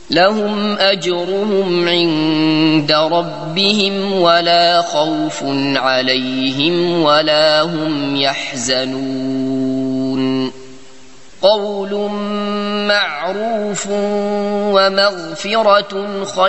لهم أجرهم عند ربهم ولا خوف عليهم ولا هم يحزنون قول معروف ومغفرة خير